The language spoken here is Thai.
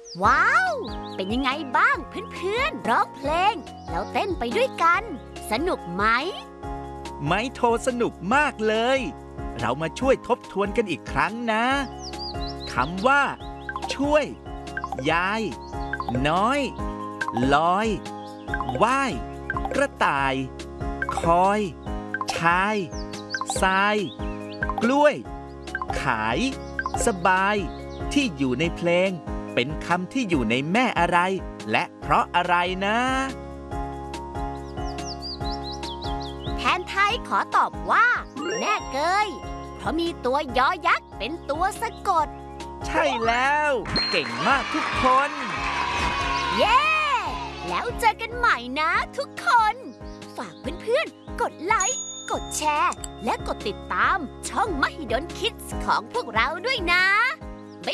ว้าว เป็นยังไงบ้างเพื่อนๆร้องเพลงแล้วเต้นไปด้วยกัน สนุกไหมไม้โทสนุกมากเลย เรามาช่วยทบทวนกันอีกครั้งนะคำว่า ช่วย ยาย น้อย ลอยว่าย กระต่าย คอย ชายทราย กล้วย ขาย สบาย ที่อยู่ในเพลงเป็นคำที่อยู่ในแม่อะไร และเพราะอะไรนะแทนไทยขอตอบว่าแม่เกยเพราะมีตัวยอยักษ์เป็นตัวสะกดใช่แล้ว เก่งมากทุกคนเย้ แล้วเจอกันใหม่นะทุกคน ฝากเพื่อนๆ กดไลค์ กดแชร์ และกดติดตามช่องมหิดลคิดส์ของพวกเราด้วยนะ